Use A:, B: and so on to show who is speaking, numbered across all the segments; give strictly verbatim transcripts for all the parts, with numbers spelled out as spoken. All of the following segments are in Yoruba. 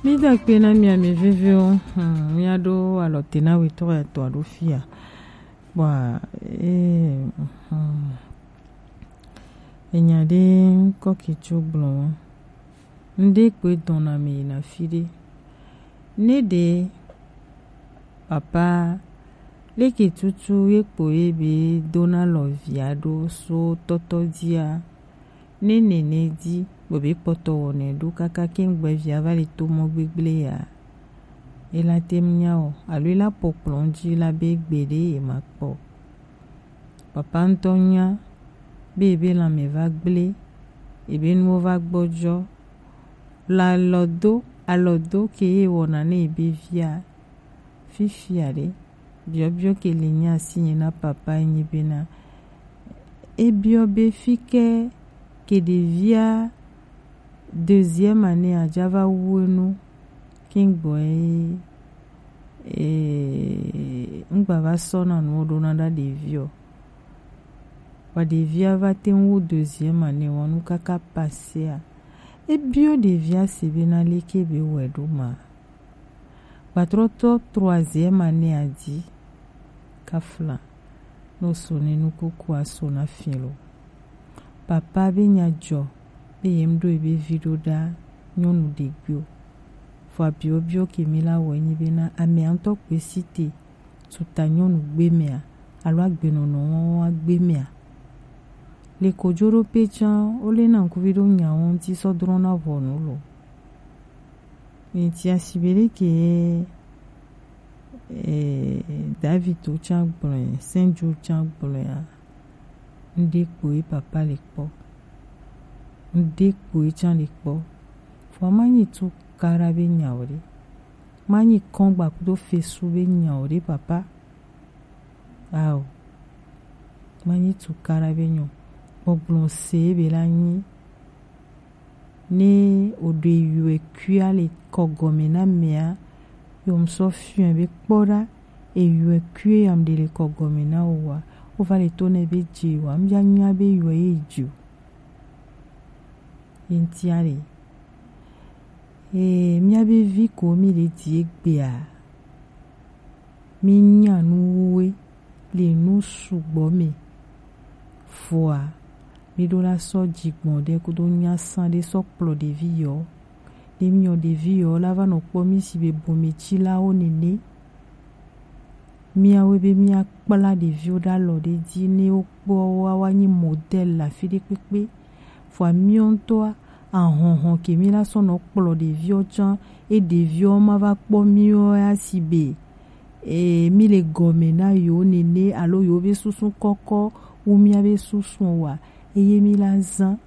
A: Mida pena mia me vivio mia do alotena wito ya to adofia wa eh enyade kokicho blon nde pe dona me na fide ne de papa leke tutu yepo ebe dona loviado so toto dia ne ne ne di bobe poto wone do kaka kengbe via vale to mo gbegble ya ela temnyao alui la poplonji la begbede e makpo papa Antonia bebe la me va gble ebe no va gbojo la lodo alodo ke e wona ne ebe via fifiare bio bio ke linya sinye na papa nyibena e bio be fike ke devia deuxième année à Java Wunu King Boy et Ngba sona no donada de vio wa de via va ten deuxième année wonu kaka passer et bio de via se benale ke be wedo ma patroto troisième année a dit kafla no sone no koku asona filo papa benya jo yemdo ebe vidoda nyonu de bio fo bio bio ke mila woni bena ame anto kwesite tuta nyonu gbemea alo agbeno no agbemea le kojoro pechan ole na nkuvido nyawon ti sodrona vonu lo enti asibere ke eh David to changbon Saint Joe changbon ya ndi ko papa le po nde ko ichan le po fo mani tu karabe nyaore mani kongba kudo fesu be nyaore papa aw mani tu karabe nyo oblon se be la ni ne ode yue kuya le kogomena mea yom so fuen be kpora e yue kuye am de le kogomena owa o va le tone be jiwa mbya nya be yue eju entiare e mia be vi ko mi le di egbea mi nya nuwe le nu sugbo mi foa mi do la so jigbon de ko do nya san de so plo de vi yo de mi o de vi yo la va no po mi si be bo mi chi la o nene mi a we be mi a pala de vi o da lo de di ne o po wa wa ni model la fi de pepe fo mi on toi en hon hon ke mi la son okplo de vi o chan e de vi o ma va po mi o a si be e mi le gomena yo nene alo yo be susun koko ou mi ave susun wa e ye mi la zan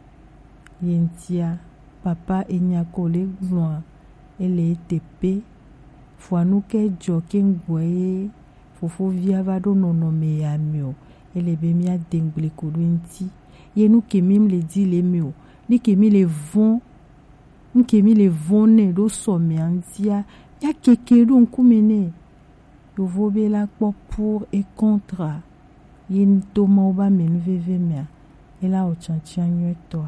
A: yentia papa enya kole gloa ele tepe fo anu ke jo ke ngwe fofo via va do nono me ya mio ele be mi a dengle ko dwenti ye nu ke mim le di le mio ni ke mi le von nke mi le vonne do somme antia ya keke do nkumene yo vobe la po pour et contre yin to mo ba men veve mia ela o chanchanyo to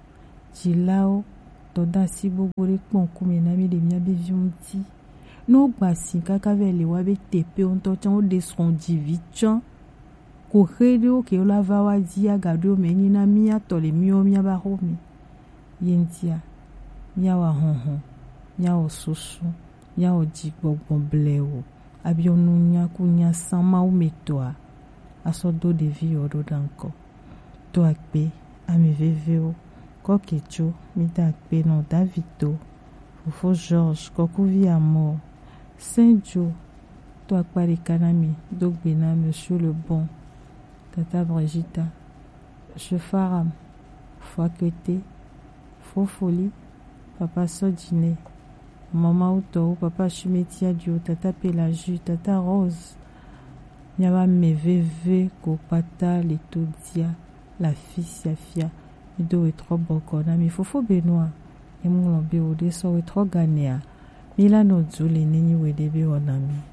A: jilao to da si bogore pon kumena mi de mia be vionti no gba si kaka vele wa be tepe on to chan o de son divichan ko redo ke la va wa dia gado meni na mia to le mio mia ba homi yentia mia wa honhon mia o susu mia o jigbogbo blewo abionu nya kunya sama o metoa asodo de vi odo danko to akpe ami veveo kokecho mi da akpe no Davito fofo George kokuvi amor Saint Joe to akpari kanami dogbena monsieur le bon tata Brigitta je faram fois côté faux folie papa Sodine maman auto papa Chumetia dio tata Pelagie tata Rose nyaba me veve ko pata le todia la fille Safia do et trop bokona mi fofo Benoît e mon lombe o de so et trop ganea milano zuli nini wedebe onami